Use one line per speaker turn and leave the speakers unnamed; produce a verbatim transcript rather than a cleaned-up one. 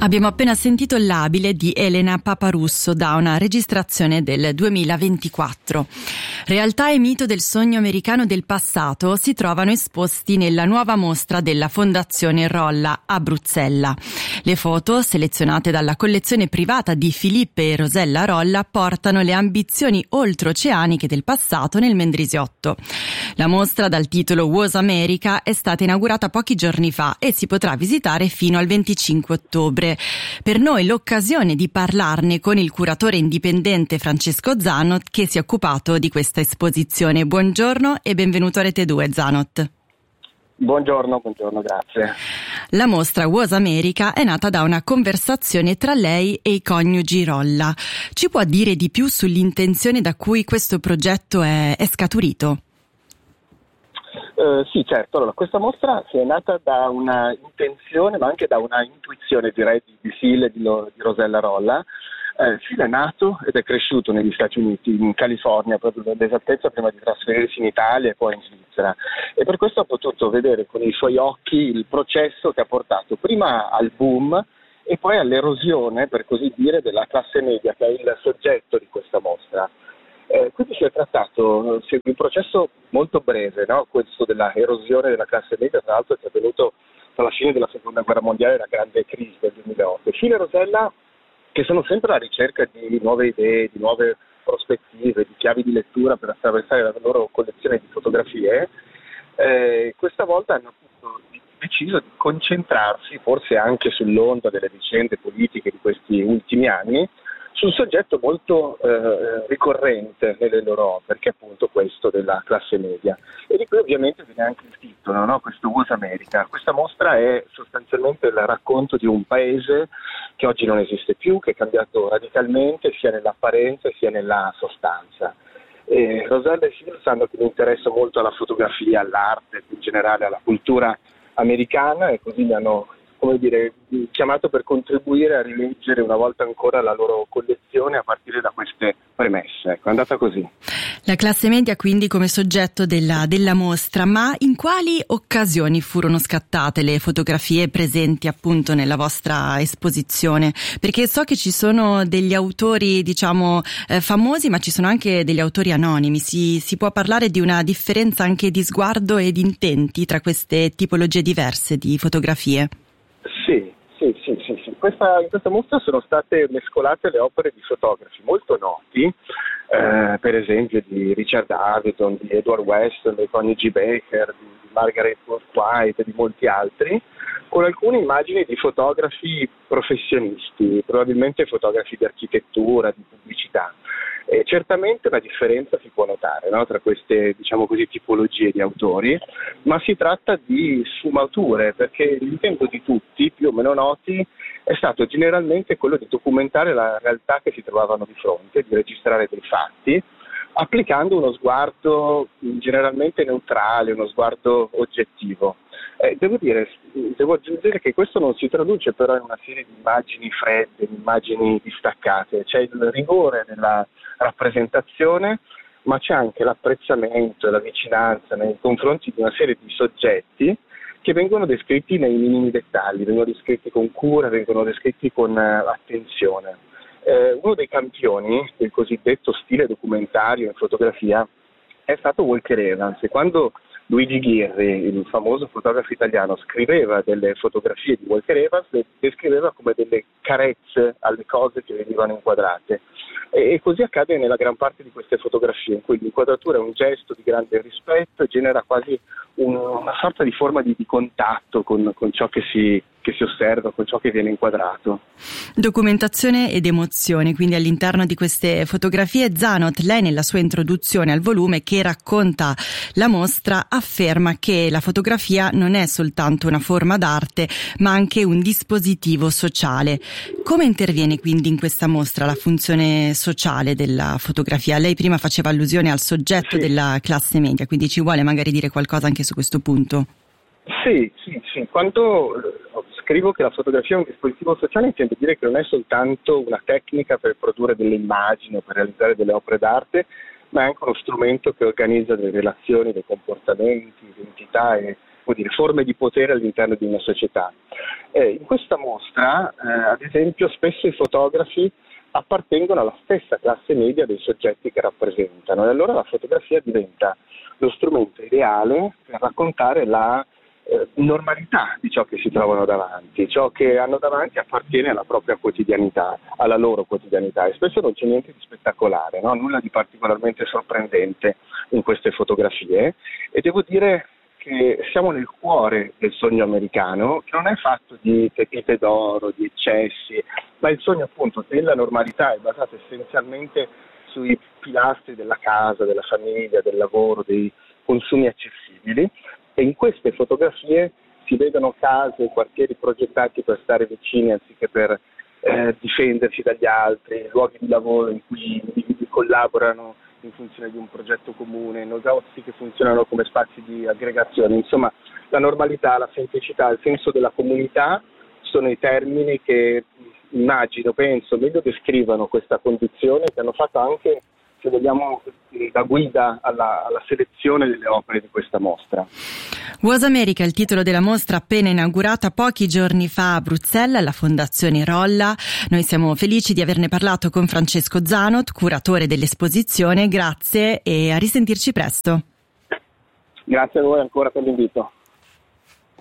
Abbiamo appena sentito Labile di Elena Paparusso da una registrazione del duemilaventiquattro. Realtà e mito del sogno americano del passato si trovano esposti nella nuova mostra della Fondazione Rolla a Bruxelles. Le foto, selezionate dalla collezione privata di Filippo e Rosella Rolla, portano le ambizioni oltreoceaniche del passato nel Mendrisiotto. La mostra, dal titolo Was America, è stata inaugurata pochi giorni fa e si potrà visitare fino al venticinque ottobre. Per noi l'occasione di parlarne con il curatore indipendente Francesco Zanot, che si è occupato di questa esposizione. Buongiorno e benvenuto a Rete due, Zanot.
Buongiorno, buongiorno, grazie.
La mostra Was America è nata da una conversazione tra lei e i coniugi Rolla. Ci può dire di più sull'intenzione da cui questo progetto è, è scaturito?
Uh, sì, certo. Allora, questa mostra è nata da una intenzione, ma anche da una intuizione, direi, di, di Phil e di, di Rosella Rolla. Eh, Phil è nato ed è cresciuto negli Stati Uniti, in California, proprio nell'esattezza, prima di trasferirsi in Italia e poi in Svizzera. E per questo ha potuto vedere con i suoi occhi il processo che ha portato prima al boom e poi all'erosione, per così dire, della classe media, che è il soggetto di questa mostra. Eh, quindi si è trattato di un processo molto breve, no? Questo della erosione della classe media, tra l'altro, che è avvenuto tra la fine della seconda guerra mondiale e la grande crisi del duemilaotto. Phil e Rosella, che sono sempre alla ricerca di nuove idee, di nuove prospettive, di chiavi di lettura per attraversare la loro collezione di fotografie, eh, questa volta hanno deciso di concentrarsi, forse anche sull'onda delle vicende politiche di questi ultimi anni, su un soggetto molto eh, ricorrente nelle loro opere, che è appunto questo della classe media. E di cui ovviamente viene anche il titolo, no? Questo Was America. Questa mostra è sostanzialmente il racconto di un paese che oggi non esiste più, che è cambiato radicalmente sia nell'apparenza sia nella sostanza. E Rosella e Phil sanno che mi interessa molto alla fotografia, all'arte, in generale alla cultura americana, e così mi hanno, come dire, chiamato per contribuire a rileggere una volta ancora la loro collezione a partire da queste premesse. Ecco, è andata così.
La classe media quindi come soggetto della, della mostra, ma in quali occasioni furono scattate le fotografie presenti appunto nella vostra esposizione? Perché so che ci sono degli autori, diciamo, eh, famosi, ma ci sono anche degli autori anonimi. Si, si può parlare di una differenza anche di sguardo e di intenti tra queste tipologie diverse di fotografie?
Sì, sì, sì, sì, sì. Questa, in questa mostra sono state mescolate le opere di fotografi molto noti, eh, per esempio di Richard Avedon, di Edward Weston, dei coniugi Baker, di, di Margaret White e di molti altri, con alcune immagini di fotografi professionisti, probabilmente fotografi di architettura, di pubblicità. E certamente una differenza si può notare, no, tra queste, diciamo così, tipologie di autori, ma si tratta di sfumature, perché l'intento di tutti, più o meno noti, è stato generalmente quello di documentare la realtà che si trovavano di fronte, di registrare dei fatti, applicando uno sguardo generalmente neutrale, uno sguardo oggettivo. Eh, devo dire, devo aggiungere che questo non si traduce però in una serie di immagini fredde, di immagini distaccate. C'è il rigore nella rappresentazione, ma c'è anche l'apprezzamento e la vicinanza nei confronti di una serie di soggetti che vengono descritti nei minimi dettagli, vengono descritti con cura, vengono descritti con uh, attenzione. Eh, uno dei campioni del cosiddetto stile documentario in fotografia è stato Walker Evans, e quando Luigi Ghirri, il famoso fotografo italiano, scriveva delle fotografie di Walker Evans, le descriveva come delle carezze alle cose che venivano inquadrate. E, e così accade nella gran parte di queste fotografie, in cui l'inquadratura è un gesto di grande rispetto e genera quasi un, una sorta di forma di, di contatto con, con ciò che si, che si osserva, con ciò che viene inquadrato.
Documentazione ed emozione, quindi all'interno di queste fotografie. Zanot, lei nella sua introduzione al volume che racconta la mostra afferma che la fotografia non è soltanto una forma d'arte ma anche un dispositivo sociale. Come interviene quindi in questa mostra la funzione sociale della fotografia? Lei prima faceva allusione al soggetto, sì, della classe media, quindi ci vuole magari dire qualcosa anche su questo punto?
Sì, sì, sì. Quando scrivo che la fotografia è un dispositivo sociale, intendo dire che non è soltanto una tecnica per produrre delle immagini o per realizzare delle opere d'arte, ma è anche uno strumento che organizza delle relazioni, dei comportamenti, identità e, vuol dire, forme di potere all'interno di una società. Eh, in questa mostra, eh, ad esempio, spesso i fotografi appartengono alla stessa classe media dei soggetti che rappresentano, e allora la fotografia diventa lo strumento ideale per raccontare la eh, normalità di ciò che si trovano davanti. Ciò che hanno davanti appartiene alla propria quotidianità, alla loro quotidianità, e spesso non c'è niente di spettacolare, no? Nulla di particolarmente sorprendente in queste fotografie, e devo dire che siamo nel cuore del sogno americano, che non è fatto di pepite d'oro, di eccessi, ma il sogno appunto della normalità è basato essenzialmente sui pilastri della casa, della famiglia, del lavoro, dei consumi accessibili, e in queste fotografie si vedono case e quartieri progettati per stare vicini anziché per eh, difendersi dagli altri, luoghi di lavoro in cui gli individui collaborano in funzione di un progetto comune, negozi che funzionano come spazi di aggregazione. Insomma, la normalità, la semplicità, il senso della comunità sono i termini che immagino, penso, meglio descrivano questa condizione, che hanno fatto anche, se vogliamo, da guida alla, alla selezione delle opere di questa mostra.
Was America è il titolo della mostra appena inaugurata pochi giorni fa a Bruxelles alla Fondazione Rolla. Noi siamo felici di averne parlato con Francesco Zanot, curatore dell'esposizione. Grazie e a risentirci presto.
Grazie a voi ancora per l'invito.